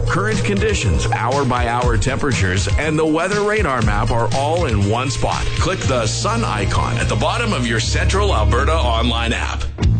current conditions, hour-by-hour temperatures, and the weather radar map are all in one spot. Click the sun icon at the bottom of your Central Alberta online app.